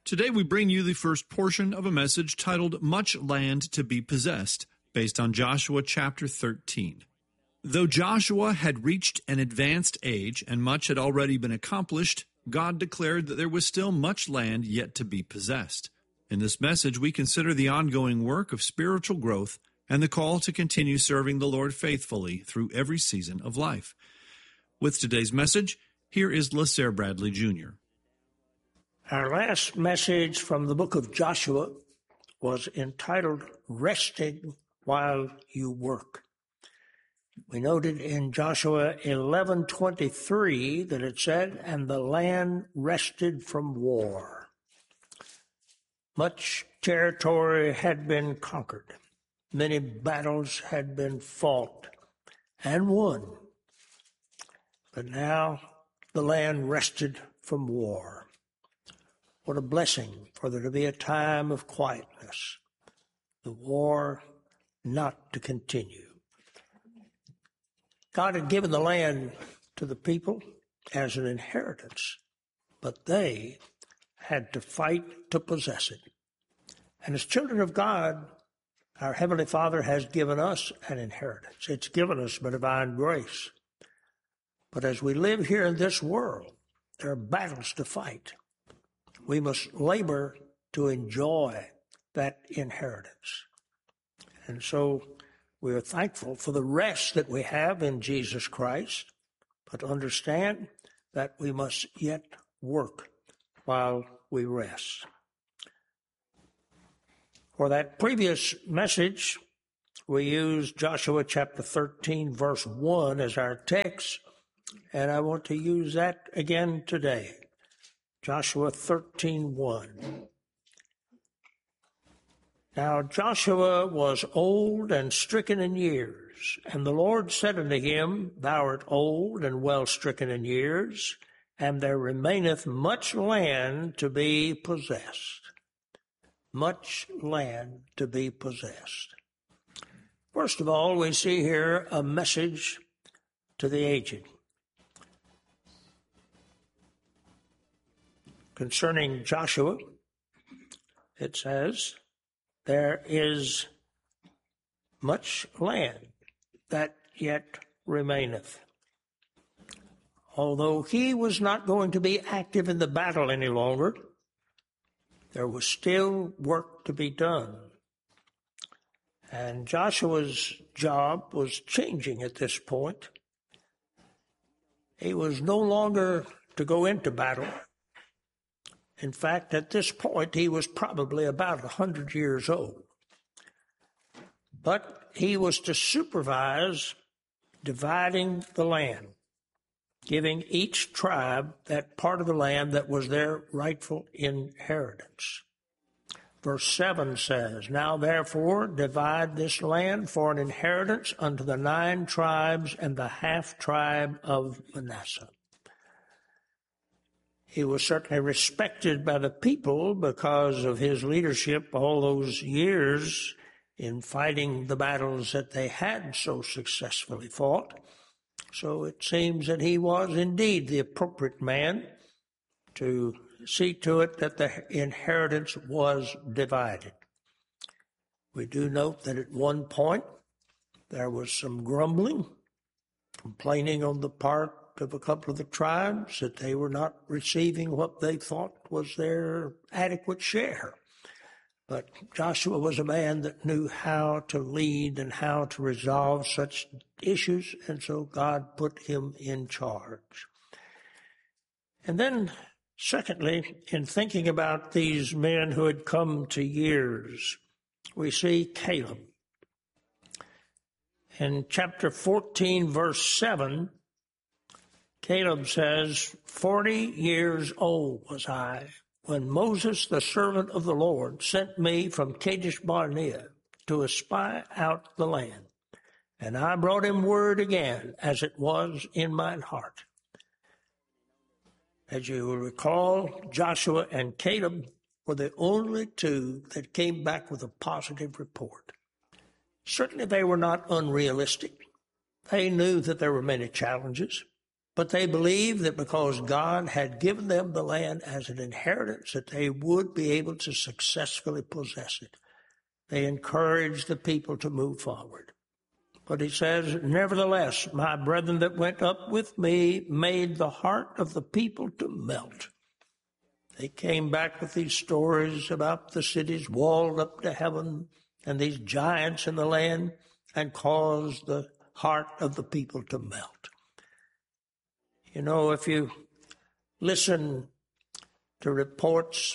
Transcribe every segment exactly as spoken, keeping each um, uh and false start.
Today we bring you the first portion of a message titled Much Land to be Possessed, based on Joshua chapter thirteen. Though Joshua had reached an advanced age and much had already been accomplished, God declared that there was still much land yet to be possessed. In this message, we consider the ongoing work of spiritual growth and the call to continue serving the Lord faithfully through every season of life. With today's message, here is LaSare Bradley Junior Our last message from the book of Joshua was entitled, Resting While You Work. We noted in Joshua eleven twenty-three that it said, and the land rested from war. Much territory had been conquered. Many battles had been fought and won. But now the land rested from war. What a blessing for there to be a time of quietness, the war not to continue. God had given the land to the people as an inheritance, but they had to fight to possess it. And as children of God, our Heavenly Father has given us an inheritance. It's given us by divine grace. But as we live here in this world, there are battles to fight. We must labor to enjoy that inheritance. And so we are thankful for the rest that we have in Jesus Christ, but understand that we must yet work while we rest. For that previous message, we used Joshua chapter thirteen, verse one as our text, and I want to use that again today. Joshua thirteen one. Now Joshua was old and stricken in years, and the Lord said unto him, Thou art old and well stricken in years, and there remaineth much land to be possessed. Much land to be possessed. First of all, we see here a message to the aged. Concerning Joshua, it says, there is much land that yet remaineth. Although he was not going to be active in the battle any longer, there was still work to be done. And Joshua's job was changing at this point. He was no longer to go into battle. In fact, at this point, he was probably about one hundred years old. But he was to supervise dividing the land, giving each tribe that part of the land that was their rightful inheritance. Verse seven says, Now therefore divide this land for an inheritance unto the nine tribes and the half tribe of Manasseh. He was certainly respected by the people because of his leadership all those years in fighting the battles that they had so successfully fought. So it seems that he was indeed the appropriate man to see to it that the inheritance was divided. We do note that at one point there was some grumbling, complaining on the part of a couple of the tribes that they were not receiving what they thought was their adequate share. But Joshua was a man that knew how to lead and how to resolve such issues, and so God put him in charge. And then, secondly, in thinking about these men who had come to years, we see Caleb. In chapter fourteen, verse seven, Caleb says, Forty years old was I when Moses, the servant of the Lord, sent me from Kadesh Barnea to espy out the land. And I brought him word again, as it was in mine heart. As you will recall, Joshua and Caleb were the only two that came back with a positive report. Certainly they were not unrealistic. They knew that there were many challenges, But they believed that because God had given them the land as an inheritance, that they would be able to successfully possess it. They encouraged the people to move forward. But he says, nevertheless, my brethren that went up with me made the heart of the people to melt. They came back with these stories about the cities walled up to heaven and these giants in the land, and caused the heart of the people to melt. You know, if you listen to reports,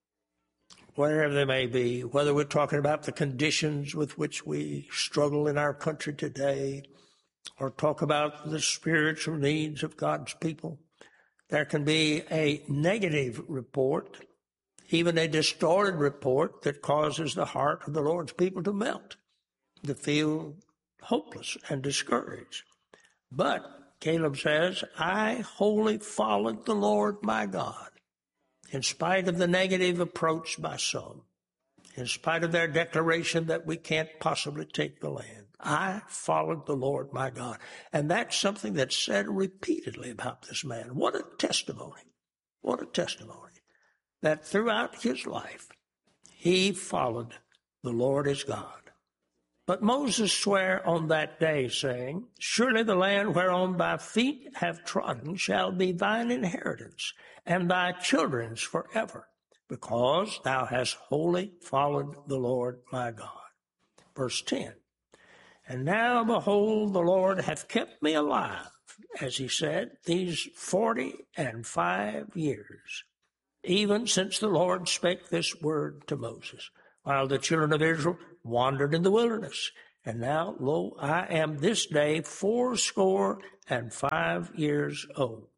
wherever they may be, whether we're talking about the conditions with which we struggle in our country today, or talk about the spiritual needs of God's people, there can be a negative report, even a distorted report, that causes the heart of the Lord's people to melt, to feel hopeless and discouraged. But Caleb says, I wholly followed the Lord my God, in spite of the negative approach by some, in spite of their declaration that we can't possibly take the land. I followed the Lord my God. And that's something that's said repeatedly about this man. What a testimony. What a testimony. That throughout his life, he followed the Lord his God. But Moses sware on that day, saying, surely the land whereon thy feet have trodden shall be thine inheritance, and thy children's forever, because thou hast wholly followed the Lord my God. Verse ten, and now, behold, the Lord hath kept me alive, as he said, these forty and five years, even since the Lord spake this word to Moses, while the children of Israel wandered in the wilderness. And now, lo, I am this day fourscore and five years old.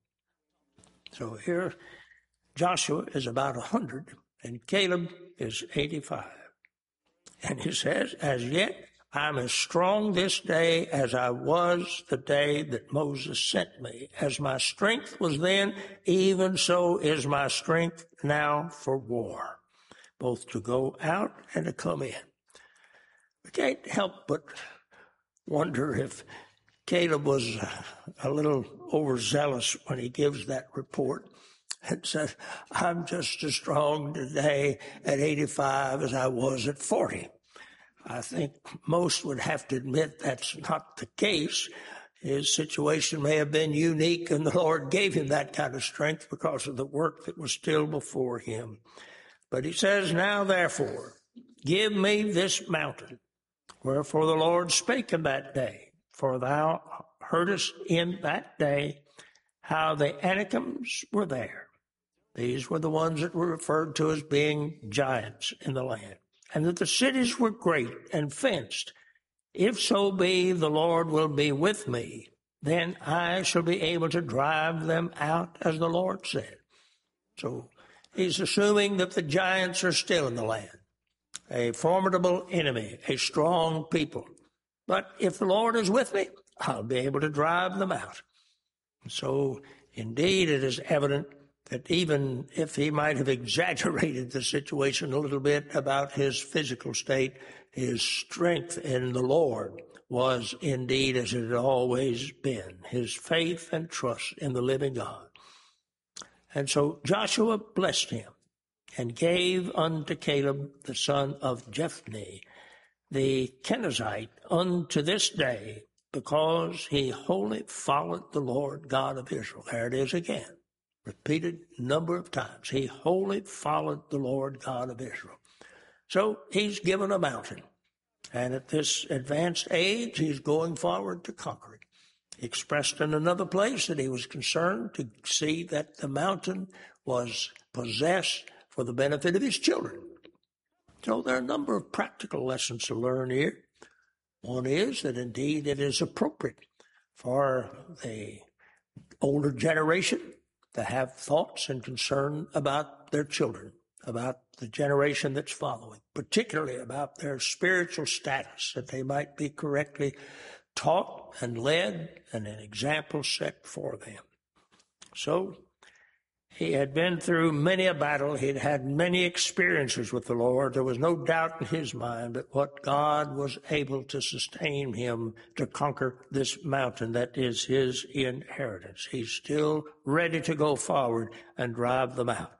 So here, Joshua is about a hundred, and Caleb is eighty-five. And he says, as yet I'm as strong this day as I was the day that Moses sent me. As my strength was then, even so is my strength now for war, both to go out and to come in. We can't help but wonder if Caleb was a little overzealous when he gives that report and said, I'm just as strong today at eighty-five as I was at forty. I think most would have to admit that's not the case. His situation may have been unique, and the Lord gave him that kind of strength because of the work that was still before him. But he says, now therefore, give me this mountain. Wherefore the Lord spake in that day, for thou heardest in that day how the Anakims were there. These were the ones that were referred to as being giants in the land, and that the cities were great and fenced. If so be the Lord will be with me, then I shall be able to drive them out, as the Lord said. So he's assuming that the giants are still in the land, a formidable enemy, a strong people. But if the Lord is with me, I'll be able to drive them out. So indeed it is evident that even if he might have exaggerated the situation a little bit about his physical state, his strength in the Lord was indeed as it had always been, his faith and trust in the living God. And so Joshua blessed him and gave unto Caleb the son of Jephunneh, the Kenizzite, unto this day, because he wholly followed the Lord God of Israel. There it is again, repeated number of times. He wholly followed the Lord God of Israel. So he's given a mountain, and at this advanced age, he's going forward to conquer it. He expressed in another place that he was concerned to see that the mountain was possessed for the benefit of his children. So there are a number of practical lessons to learn here. One is that indeed it is appropriate for the older generation to have thoughts and concern about their children, about the generation that's following, particularly about their spiritual status, that they might be correctly taught and led and an example set for them. So He had been through many a battle. He'd had many experiences with the Lord. There was no doubt in his mind that what God was able to sustain him to conquer this mountain that is his inheritance. He's still ready to go forward and drive them out.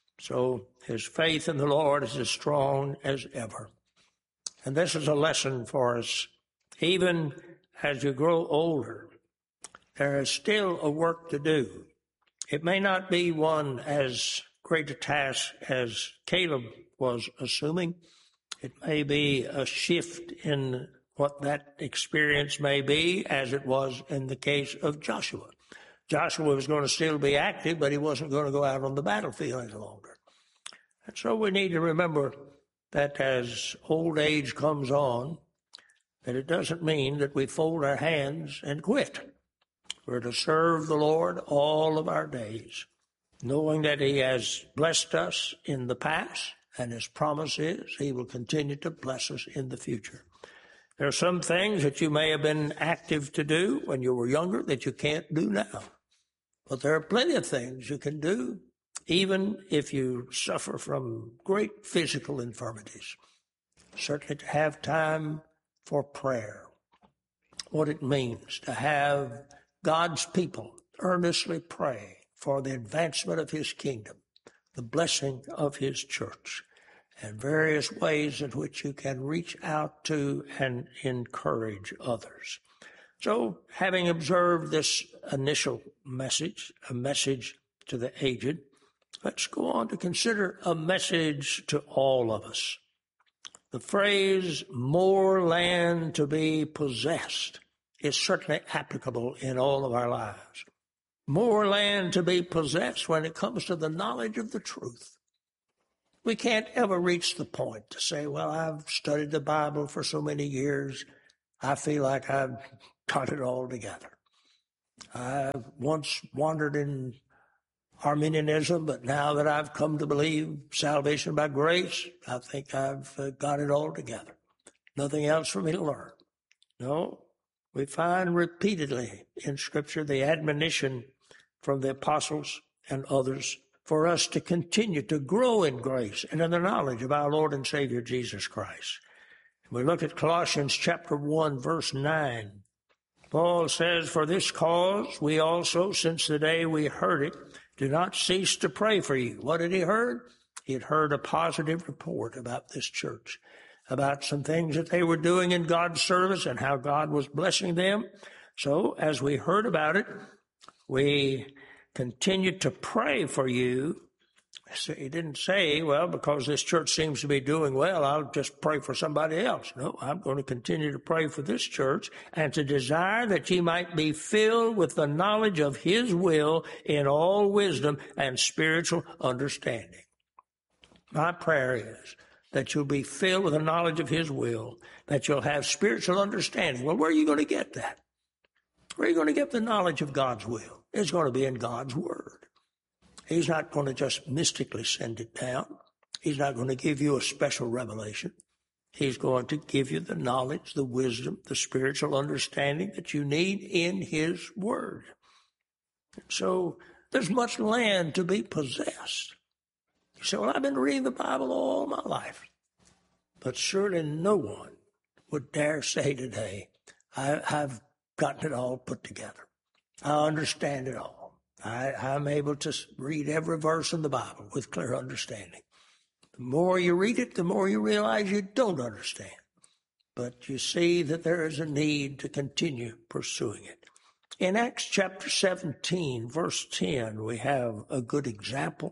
So his faith in the Lord is as strong as ever. And this is a lesson for us. Even as you grow older, there is still a work to do. It may not be one as great a task as Caleb was assuming. It may be a shift in what that experience may be, as it was in the case of Joshua. Joshua was going to still be active, but he wasn't going to go out on the battlefield any longer. And so we need to remember that as old age comes on, that it doesn't mean that we fold our hands and quit. We're to serve the Lord all of our days, knowing that he has blessed us in the past, and his promise is he will continue to bless us in the future. There are some things that you may have been active to do when you were younger that you can't do now. But there are plenty of things you can do, even if you suffer from great physical infirmities. Certainly to have time for prayer, what it means to have God's people earnestly pray for the advancement of his kingdom, the blessing of his church, and various ways in which you can reach out to and encourage others. So, having observed this initial message, a message to the aged, let's go on to consider a message to all of us. The phrase, more land to be possessed, is certainly applicable in all of our lives. More land to be possessed when it comes to the knowledge of the truth. We can't ever reach the point to say, well, I've studied the Bible for so many years, I feel like I've got it all together. I once wandered in Arminianism, but now that I've come to believe salvation by grace, I think I've uh, got it all together. Nothing else for me to learn. No. We find repeatedly in Scripture the admonition from the apostles and others for us to continue to grow in grace and in the knowledge of our Lord and Savior Jesus Christ. We look at Colossians chapter one, verse nine. Paul says, for this cause we also, since the day we heard it, do not cease to pray for you. What had he heard? He had heard a positive report about this church, about some things that they were doing in God's service and how God was blessing them. So as we heard about it, we continued to pray for you. So he didn't say, well, because this church seems to be doing well, I'll just pray for somebody else. No, I'm going to continue to pray for this church and to desire that ye might be filled with the knowledge of his will in all wisdom and spiritual understanding. My prayer is that you'll be filled with the knowledge of his will, that you'll have spiritual understanding. Well, where are you going to get that? Where are you going to get the knowledge of God's will? It's going to be in God's word. He's not going to just mystically send it down. He's not going to give you a special revelation. He's going to give you the knowledge, the wisdom, the spiritual understanding that you need in his word. So there's much land to be possessed. You say, well, I've been reading the Bible all my life. But surely no one would dare say today, I, I've gotten it all put together. I understand it all. I, I'm able to read every verse in the Bible with clear understanding. The more you read it, the more you realize you don't understand. But you see that there is a need to continue pursuing it. In Acts chapter seventeen, verse ten, we have a good example.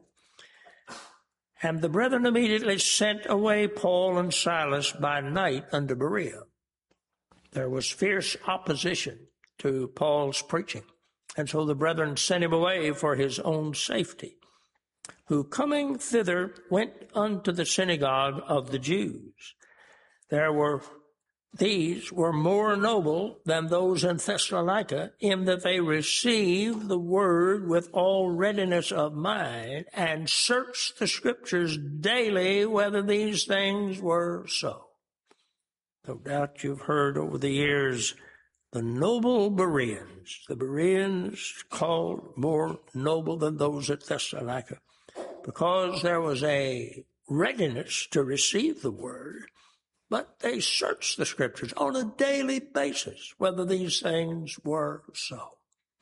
And the brethren immediately sent away Paul and Silas by night unto Berea. There was fierce opposition to Paul's preaching. And so the brethren sent him away for his own safety, who coming thither went unto the synagogue of the Jews. There were, these were more noble than those in Thessalonica, in that they received the word with all readiness of mind, and searched the scriptures daily whether these things were so. No doubt you've heard over the years the noble Bereans, the Bereans called more noble than those at Thessalonica, because there was a readiness to receive the word, but they searched the scriptures on a daily basis, whether these things were so.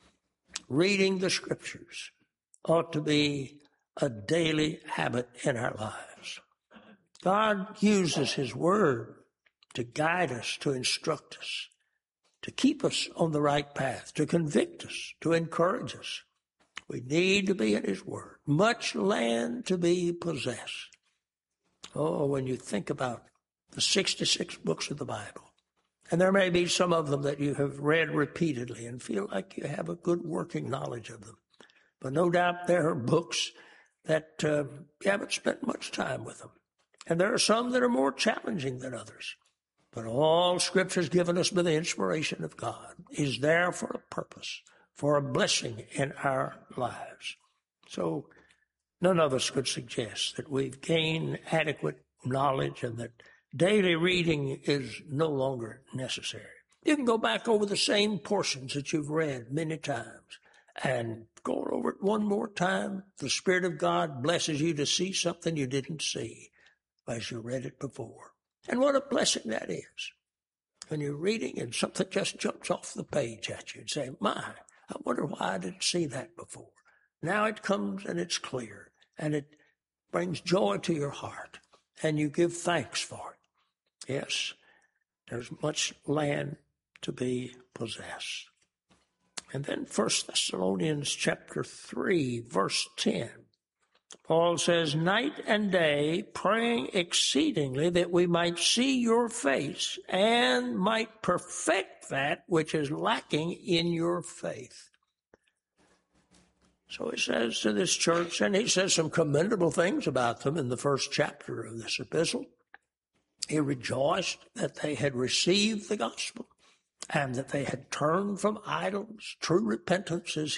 Reading the scriptures ought to be a daily habit in our lives. God uses his word to guide us, to instruct us, to keep us on the right path, to convict us, to encourage us. We need to be in his word. Much land to be possessed. Oh, when you think about the sixty-six books of the Bible, and there may be some of them that you have read repeatedly and feel like you have a good working knowledge of them. But no doubt there are books that uh, you haven't spent much time with them. And there are some that are more challenging than others. But all Scripture is given us by the inspiration of God, is there for a purpose, for a blessing in our lives. So none of us could suggest that we've gained adequate knowledge and that daily reading is no longer necessary. You can go back over the same portions that you've read many times and go over it one more time. The Spirit of God blesses you to see something you didn't see as you read it before. And what a blessing that is. When you're reading and something just jumps off the page at you and say, my, I wonder why I didn't see that before. Now it comes and it's clear and it brings joy to your heart and you give thanks for it. Yes, there's much land to be possessed. And then First Thessalonians chapter three, verse ten. Paul says, night and day, praying exceedingly that we might see your face and might perfect that which is lacking in your faith. So he says to this church, and he says some commendable things about them in the first chapter of this epistle. He rejoiced that they had received the gospel and that they had turned from idols. True repentance is